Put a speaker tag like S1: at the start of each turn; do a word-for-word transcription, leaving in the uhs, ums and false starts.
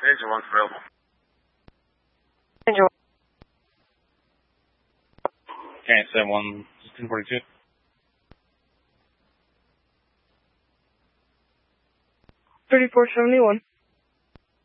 S1: Angel one's available.
S2: Angel.
S3: Okay, seven one, ten forty-two.
S2: thirty-four seventy-one.